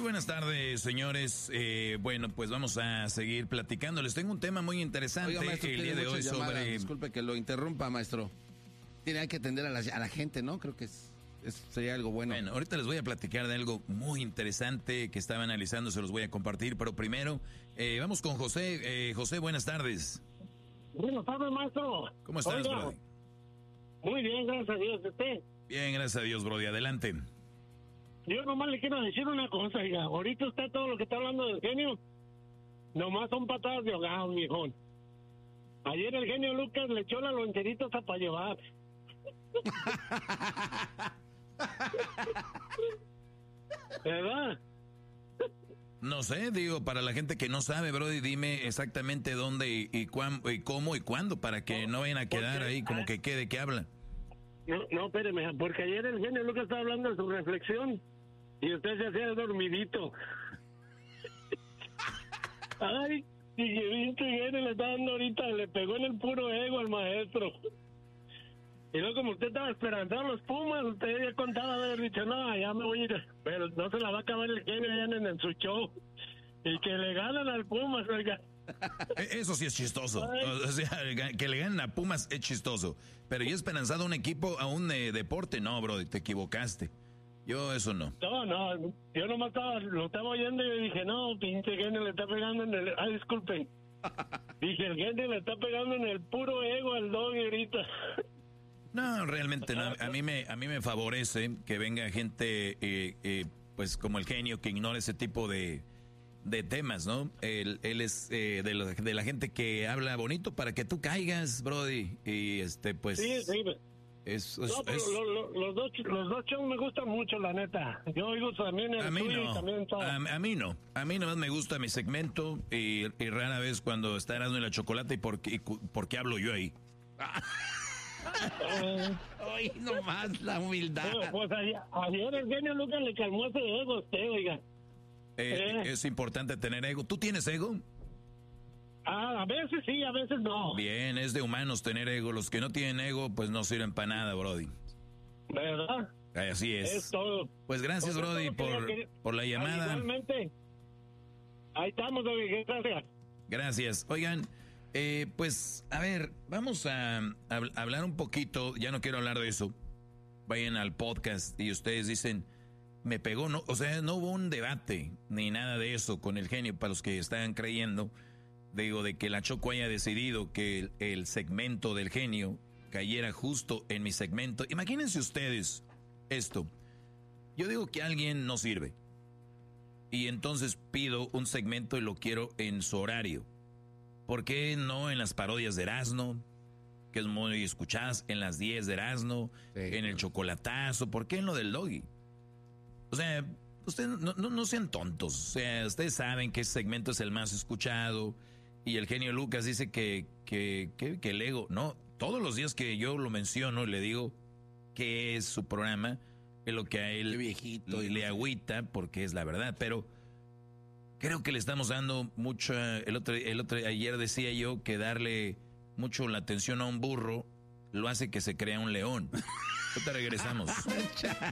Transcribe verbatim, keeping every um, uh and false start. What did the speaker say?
buenas tardes, señores. Eh, bueno, pues vamos a seguir platicando. Les tengo un tema muy interesante. Oiga, maestro, el día de hoy sobre... Disculpe que lo interrumpa, maestro. Tiene que atender a la, a la gente, ¿no? Creo que es, es, sería algo bueno. Bueno, ahorita les voy a platicar de algo muy interesante que estaba analizando, se los voy a compartir. Pero primero, eh, vamos con José. Eh, José, buenas tardes. Buenas tardes, maestro. ¿Cómo estás, Oiga, Brody? Muy bien, gracias a Dios. ¿Usted? Bien, gracias a Dios, Brody. Adelante. Yo nomás le quiero decir una cosa, oiga. Ahorita usted todo lo que está hablando del genio, nomás son patadas de ahogado, viejón. Ayer el genio Lucas le echó la loncherita hasta para llevar. ¿Verdad? No sé, digo, para la gente que no sabe, Brody, dime exactamente dónde y, y, cuán, y cómo y cuándo, para que no vayan a quedar ahí como que quede que habla. No, no, espéreme, porque ayer el genio Lucas estaba hablando de su reflexión y usted se hacía dormidito. Ay, y que viste, genio le está dando ahorita, le pegó en el puro ego al maestro. Y luego, como usted estaba esperando a los Pumas, usted ya contaba haber dicho, no, ya me voy a ir, pero no se la va a acabar el genio ya en, en su show. Y que le ganan al Pumas, oiga. Eso sí es chistoso. O sea, que le ganen a Pumas es chistoso. Pero yo esperanzado a un equipo, a un eh, deporte, no, bro, te equivocaste. Yo eso no. No, no, yo nomás estaba, lo estaba oyendo y dije, no, pinche genio le está pegando en el... Ah, disculpen. Dije, el genio le está pegando en el puro ego al dog ahorita. No, realmente no. A mí me, a mí me favorece que venga gente, eh, eh, pues como el genio, que ignore ese tipo de, de temas, ¿no? Él, él es eh, de, lo, de la gente que habla bonito para que tú caigas, Brody. Y este, pues... Sí, sí. Es, es, no, pero es, lo, lo, los dos los dos shows me gustan mucho, la neta. Yo oigo también el a mí tuyo no, y también todo. A, a mí no. A mí nomás me gusta mi segmento y, y rara vez cuando está Erasmo y la Chocolate y por qué, por qué hablo yo ahí. Hoy nomás la humildad. Bueno, pues ayer, ayer el genio Lucas le calmó ese ego a usted, oiga. Eh, eh. Es importante tener ego. ¿Tú tienes ego? Ah, a veces sí, a veces no. Bien, es de humanos tener ego. Los que no tienen ego, pues no sirven para nada, Brody. ¿Verdad? Así es. Es todo. Pues gracias, Pues Brody, por, que... por la llamada. Ah, igualmente. Ahí estamos, oiga, gracias. Gracias. Oigan, eh, pues, a ver, vamos a, a hablar un poquito. Ya no quiero hablar de eso. Vayan al podcast y ustedes dicen, me pegó, no, o sea, no hubo un debate ni nada de eso con el genio para los que estaban creyendo. Digo, de que la Choco haya decidido que el, el segmento del genio cayera justo en mi segmento. Imagínense ustedes esto. Yo digo que alguien no sirve. Y entonces pido un segmento y lo quiero en su horario. ¿Por qué no en las parodias de Erasmo? Que es muy escuchadas, en las diez de Erasmo, sí, en el chocolatazo. ¿Por qué en lo del Doggy? O sea, ustedes no, no, no sean tontos. O sea, ustedes saben que ese segmento es el más escuchado. Y el genio Lucas dice que, que, que, que el ego, no, todos los días que yo lo menciono y le digo que es su programa, es lo que a él viejito, le, le agüita, porque es la verdad, pero creo que le estamos dando mucho, el otro, el otro, ayer decía yo que darle mucho la atención a un burro lo hace que se crea un león. Ahorita regresamos.